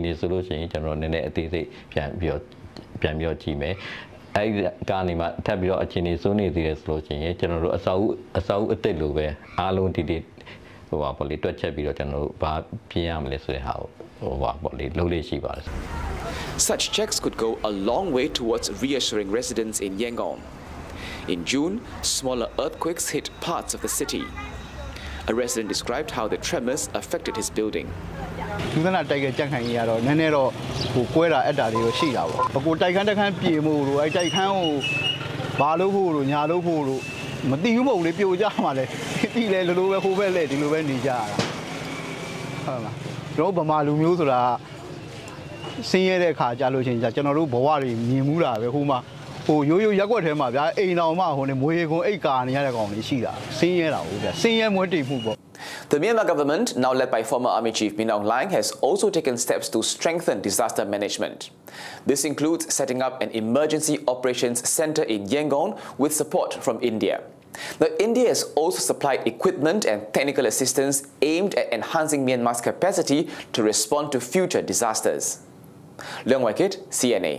နေဆိုလို့ရှိရင်ကျွန်တော်နည်းနည်းအသေးစိတ်ပြန်ပြောကြည့်မယ်အဲ့ကနေမှထပ်ပြီးတော့အခြေအနေစိုးနေသေးတယ်ဆိုလို့ရှိရင်ကျွန်တော်တို့အစာအုပ်အသစ်လိုပဲအားလုံးဒီဟိုပါပေါ့လေတွက်ချက်ပြီးတော့ကျွန်တော်တို့ဘာပြင်ရမလဲဆိုတဲ့ဟာဟိုပါပေါ့လေလုပ်လေးရှိပါတယ် Such checks could go a long way towards reassuring residents in Yangon. In June, smaller earthquakes hit parts of the city. A resident described how the tremors affected his building. သူကတိုက်ခဲ့ကြက်ခံကြီးကတော့နည်းနည်းတော့ဟိုကွဲတာအက်တာတွေရှိတာပေါ့။ကိုတိုက်ခန်းတက်ခန်းပြေမှုလို့အဲ့တိုက်ခန်းကိုဘာလို့ဖို့လို့ညာလို့ဖို့လို့မသိဘူးမဟုတ်လေပြိုကြမှာလေ။ပြီးလေလိုပဲဟိုဘက်လေဒီလိုပဲနေကြရတာ။ဟုတ်လား။ကျွန်တော်ဗမာလူမျိုးဆိုတာဆင်းရဲတဲ့ခါကြလို့ချင်းကျွန်တော်တို့ဘဝတွေမြင်မှုတာပဲဟိုမှာဟိုရိုးရက်ွက်ထဲမှာဗျာအိမ်တော်မှဟိုနေမွေးခွန်အိတ်ကာနေရတဲ့ကောင်တွေရှိတာဆင်းရဲတာဟုတ်ဗျာဆင်းရဲမွဲတေမှုပေါ့ The Myanmar government, now led by former Army Chief Min Aung Hlaing, has also taken steps to strengthen disaster management. This includes setting up an emergency operations center in Yangon with support from India. Now, India has also supplied equipment and technical assistance aimed at enhancing Myanmar's capacity to respond to future disasters. Leong Wai-kit, CNA.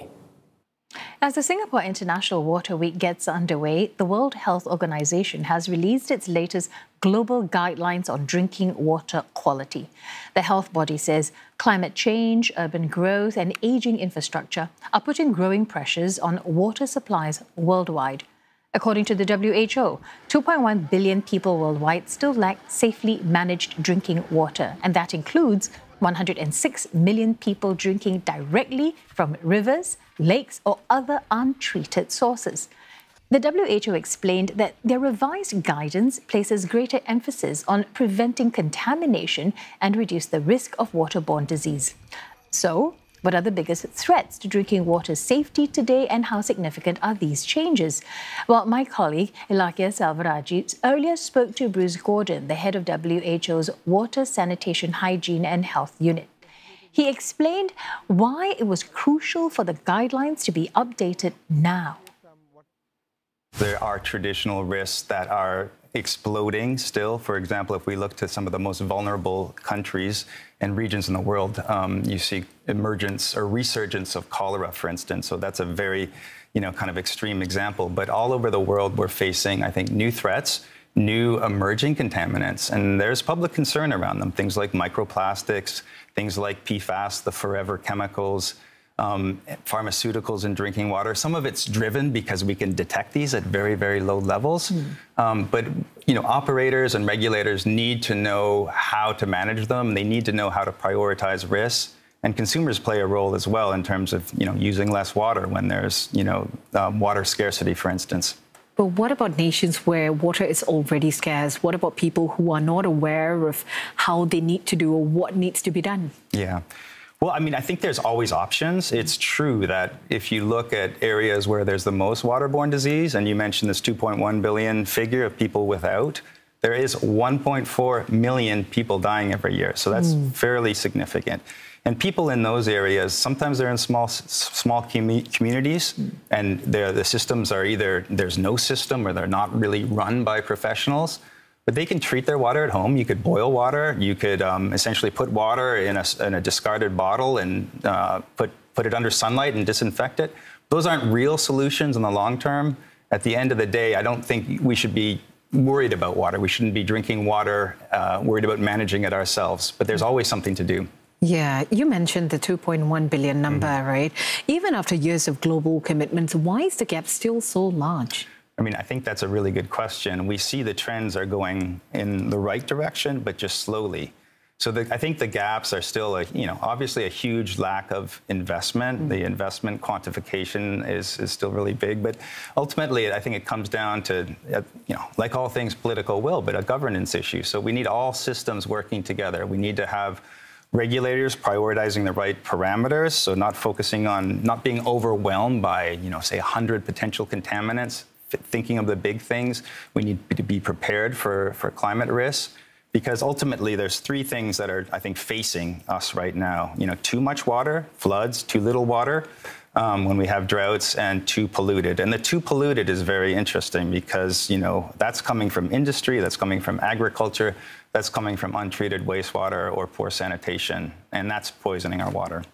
As the Singapore International Water Week gets underway, the World Health Organization has released its latest global guidelines on drinking water quality. The health body says climate change, urban growth, and aging infrastructure are putting growing pressures on water supplies worldwide. According to the WHO, 2.1 billion people worldwide still lack safely managed drinking water, and that includes 106 million people drinking directly from rivers, lakes, or other untreated sources. The WHO explained that their revised guidance places greater emphasis on preventing contamination and reduce the risk of waterborne disease. So, what are the biggest threats to drinking water safety today, and how significant are these changes? Well, my colleague Ilakia Salvaraji earlier spoke to Bruce Gordon, the head of WHO's Water, Sanitation, Hygiene and Health Unit. He explained why it was crucial for the guidelines to be updated now. There are traditional risks that are exploding still. For example, if we look to some of the most vulnerable countries and regions in the world, you see emergence or resurgence of cholera, for instance. So that's a very, kind of extreme example. But all over the world, we're facing, I think, new threats, new emerging contaminants, and there's public concern around them. Things like microplastics, things like PFAS, the forever chemicals, pharmaceuticals in drinking water. Some of it's driven because we can detect these at very, very low levels. But operators and regulators need to know how to manage them. They need to know how to prioritize risks. And consumers play a role as well in terms of using less water when there's water scarcity, for instance. But what about nations where water is already scarce? What about people who are not aware of how they need to do or what needs to be done? Yeah. Well, I mean, I think there's always options. It's true that if you look at areas where there's the most waterborne disease, and you mentioned this 2.1 billion figure of people without, there is 1.4 million people dying every year. So that's fairly significant. And people in those areas, sometimes they're in small communities, and the systems are either there's no system or they're not really run by professionals. But they can treat their water at home. You could boil water. You could essentially put water in a discarded bottle and put it under sunlight and disinfect it. Those aren't real solutions in the long term. At the end of the day, I don't think we should be worried about water. We shouldn't be drinking water, worried about managing it ourselves. But there's always something to do. Yeah, you mentioned the 2.1 billion number, right? Even after years of global commitments, why is the gap still so large? I mean, I think that's a really good question. We see the trends are going in the right direction, but just slowly. So I think the gaps are still, obviously a huge lack of investment. The investment quantification is still really big. But ultimately, I think it comes down to, like all things, political will, but a governance issue. So we need all systems working together. We need to have regulators prioritizing the right parameters, so not focusing on, not being overwhelmed by, say, 100 potential contaminants. Thinking of the big things, we need to be prepared for climate risks, because ultimately there's three things that are, I think, facing us right now. Too much water, floods, too little water when we have droughts, and too polluted. And the too polluted is very interesting because, that's coming from industry, that's coming from agriculture, that's coming from untreated wastewater or poor sanitation, and that's poisoning our water.